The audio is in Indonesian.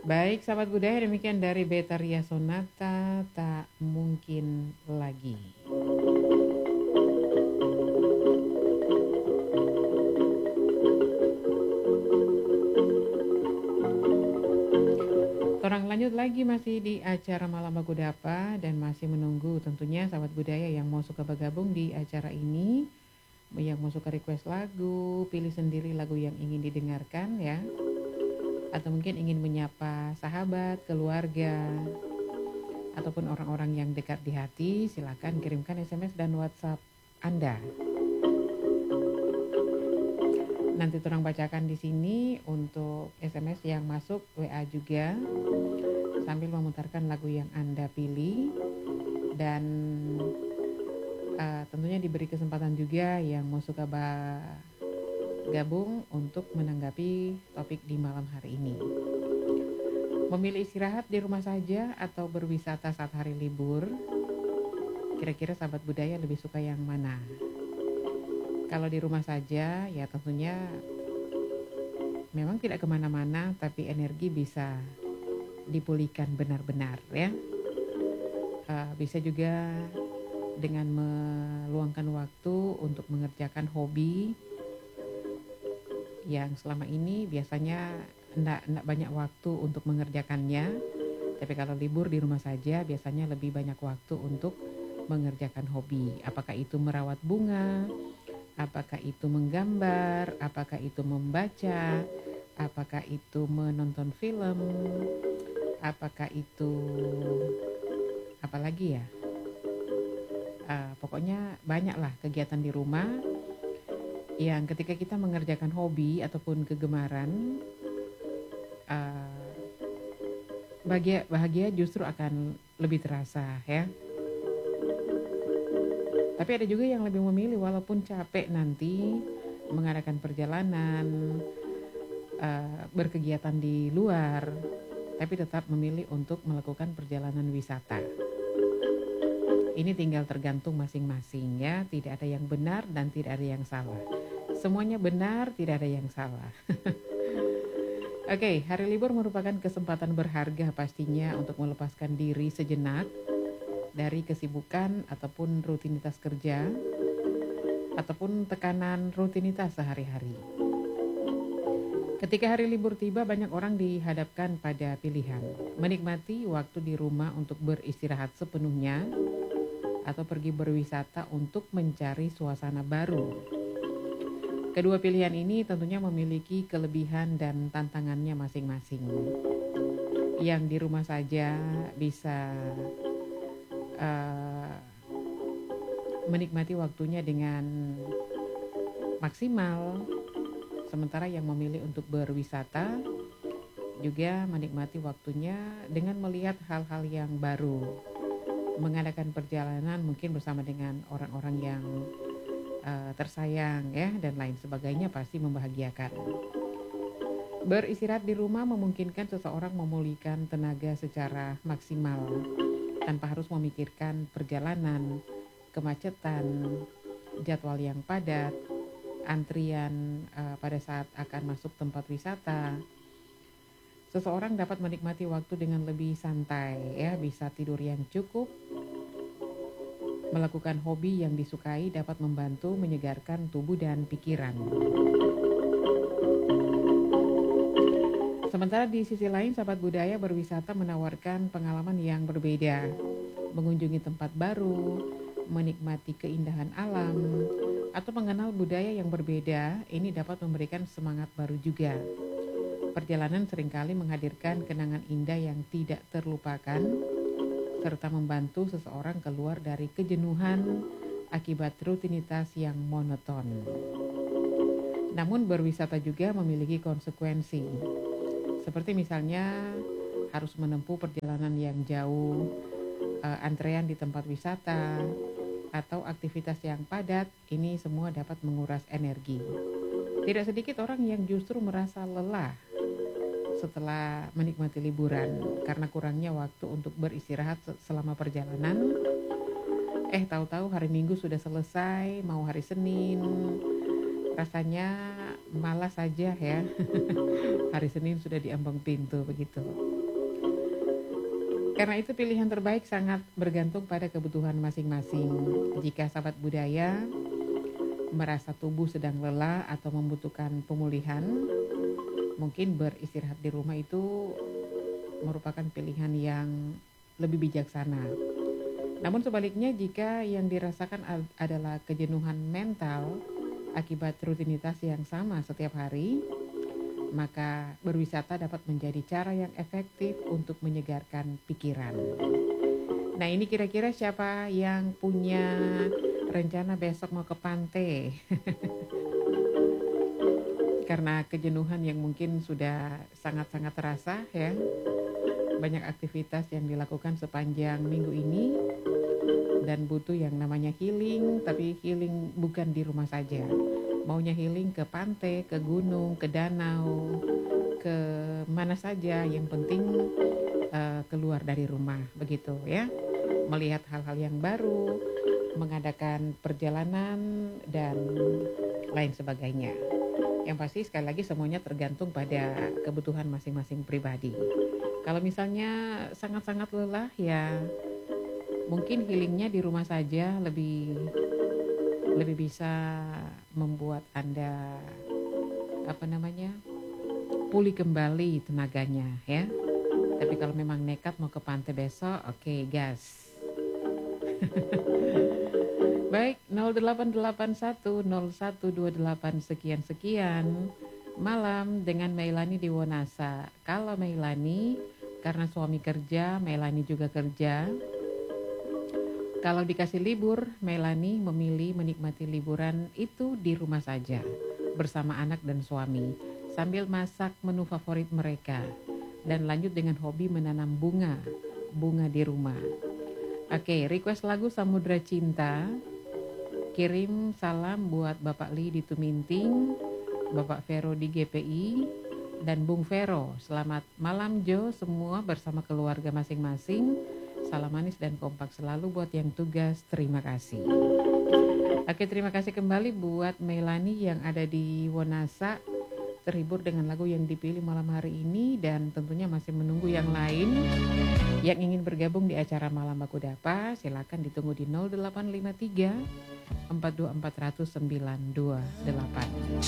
Baik, sahabat budaya, demikian dari Betaria Sonata, tak mungkin lagi. Orang lanjut lagi masih di acara Malam Baku Dapa dan masih menunggu tentunya sahabat budaya yang mau suka bergabung di acara ini, yang mau suka request lagu, pilih sendiri lagu yang ingin didengarkan ya, atau mungkin ingin menyapa sahabat, keluarga, ataupun orang-orang yang dekat di hati, silakan kirimkan SMS dan WhatsApp Anda. Nanti orang bacakan di sini untuk SMS yang masuk, WA juga, sambil memutarkan lagu yang Anda pilih. Dan tentunya diberi kesempatan juga yang mau suka gabung untuk menanggapi topik di malam hari ini. Memilih istirahat di rumah saja atau berwisata saat hari libur? Kira-kira sahabat budaya lebih suka yang mana? Kalau di rumah saja ya tentunya memang tidak kemana-mana, tapi energi bisa dipulihkan benar-benar ya. Bisa juga dengan meluangkan waktu untuk mengerjakan hobi yang selama ini biasanya enggak banyak waktu untuk mengerjakannya. Tapi kalau libur di rumah saja biasanya lebih banyak waktu untuk mengerjakan hobi. Apakah itu merawat bunga, apakah itu menggambar, apakah itu membaca, apakah itu menonton film, apakah itu apalagi ya, pokoknya banyaklah kegiatan di rumah yang ketika kita mengerjakan hobi ataupun kegemaran, bahagia justru akan lebih terasa ya. Tapi ada juga yang lebih memilih walaupun capek nanti mengadakan perjalanan, berkegiatan di luar, tapi tetap memilih untuk melakukan perjalanan wisata. Ini tinggal tergantung masing-masing ya, tidak ada yang benar dan tidak ada yang salah. Semuanya benar, tidak ada yang salah. Oke, hari libur merupakan kesempatan berharga pastinya untuk melepaskan diri sejenak dari kesibukan ataupun rutinitas kerja ataupun tekanan rutinitas sehari-hari. Ketika hari libur tiba, banyak orang dihadapkan pada pilihan menikmati waktu di rumah untuk beristirahat sepenuhnya atau pergi berwisata untuk mencari suasana baru. Kedua pilihan ini tentunya memiliki kelebihan dan tantangannya masing-masing. Yang di rumah saja bisa menikmati waktunya dengan maksimal, sementara yang memilih untuk berwisata juga menikmati waktunya dengan melihat hal-hal yang baru, mengadakan perjalanan mungkin bersama dengan orang-orang yang tersayang ya, dan lain sebagainya pasti membahagiakan. Beristirahat di rumah memungkinkan seseorang memulihkan tenaga secara maksimal tanpa harus memikirkan perjalanan, kemacetan, jadwal yang padat, antrian pada saat akan masuk tempat wisata. Seseorang dapat menikmati waktu dengan lebih santai ya, bisa tidur yang cukup. Melakukan hobi yang disukai dapat membantu menyegarkan tubuh dan pikiran. Sementara di sisi lain, sahabat budaya berwisata menawarkan pengalaman yang berbeda. Mengunjungi tempat baru, menikmati keindahan alam, atau mengenal budaya yang berbeda, ini dapat memberikan semangat baru juga. Perjalanan seringkali menghadirkan kenangan indah yang tidak terlupakan, serta membantu seseorang keluar dari kejenuhan akibat rutinitas yang monoton. Namun berwisata juga memiliki konsekuensi, seperti misalnya harus menempuh perjalanan yang jauh, antrean di tempat wisata, atau aktivitas yang padat. Ini semua dapat menguras energi. Tidak sedikit orang yang justru merasa lelah setelah menikmati liburan karena kurangnya waktu untuk beristirahat selama perjalanan. Tahu-tahu hari Minggu sudah selesai, mau hari Senin, rasanya malas saja ya. Hari Senin sudah diambang pintu begitu. Karena itu pilihan terbaik sangat bergantung pada kebutuhan masing-masing. Jika sahabat budaya merasa tubuh sedang lelah atau membutuhkan pemulihan, mungkin beristirahat di rumah itu merupakan pilihan yang lebih bijaksana. Namun sebaliknya, jika yang dirasakan adalah kejenuhan mental akibat rutinitas yang sama setiap hari, maka berwisata dapat menjadi cara yang efektif untuk menyegarkan pikiran. Nah, ini kira-kira siapa yang punya rencana besok mau ke pantai? Karena kejenuhan yang mungkin sudah sangat-sangat terasa ya. Banyak aktivitas yang dilakukan sepanjang minggu ini dan butuh yang namanya healing, tapi healing bukan di rumah saja. Maunya healing ke pantai, ke gunung, ke danau, ke mana saja, yang penting keluar dari rumah, begitu ya. Melihat hal-hal yang baru, mengadakan perjalanan dan lain sebagainya. Yang pasti sekali lagi semuanya tergantung pada kebutuhan masing-masing pribadi. Kalau misalnya sangat-sangat lelah ya mungkin healingnya di rumah saja lebih bisa membuat Anda pulih kembali tenaganya ya. Tapi kalau memang nekat mau ke pantai besok, oke, gas. Baik, 08810128 sekian-sekian malam dengan Meilani di Wonasa. Kalau Meilani karena suami kerja, Meilani juga kerja. Kalau dikasih libur, Meilani memilih menikmati liburan itu di rumah saja bersama anak dan suami sambil masak menu favorit mereka dan lanjut dengan hobi menanam bunga di rumah. Oke, request lagu Samudra Cinta. Kirim salam buat Bapak Li di Tuminting, Bapak Vero di GPI, dan Bung Vero. Selamat malam Jo, semua bersama keluarga masing-masing. Salam manis dan kompak selalu buat yang tugas. Terima kasih. Oke, terima kasih kembali buat Meilani yang ada di Wonasa. Terhibur dengan lagu yang dipilih malam hari ini dan tentunya masih menunggu yang lain yang ingin bergabung di acara Malam Baku Dapa. Silakan ditunggu di 0853 424 928.